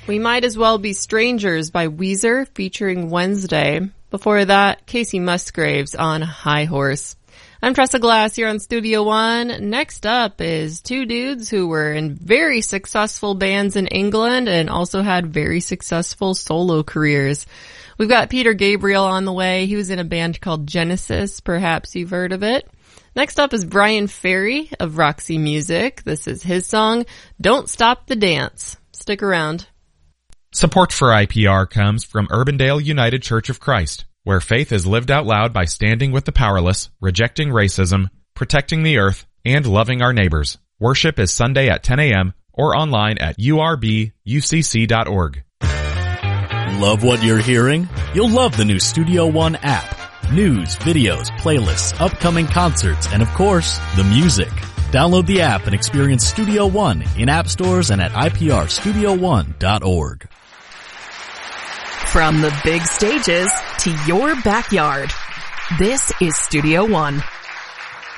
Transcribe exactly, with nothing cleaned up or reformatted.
We Might As Well Be Strangers by Weezer featuring Wednesday. Before that, Casey Musgraves on High Horse. I'm Tressa Glass here on Studio One. Next up is two dudes who were in very successful bands in England and also had very successful solo careers. We've got Peter Gabriel on the way. He was in a band called Genesis. Perhaps you've heard of it. Next up is Brian Ferry of Roxy Music. This is his song, Don't Stop the Dance. Stick around. Support for I P R comes from Urbandale United Church of Christ, where faith is lived out loud by standing with the powerless, rejecting racism, protecting the earth, and loving our neighbors. Worship is Sunday at ten a.m. or online at u r b u c c dot org. Love what you're hearing? You'll love the new Studio One app. News, videos, playlists, upcoming concerts, and of course, the music. Download the app and experience Studio One in app stores and at i p r studio one dot org. From the big stages to your backyard, this is Studio One.